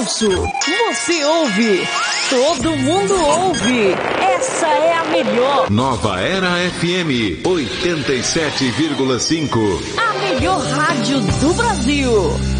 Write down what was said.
ouço, você ouve, todo mundo ouve. Essa é a melhor. Nova Era FM 87,5. A melhor rádio do Brasil.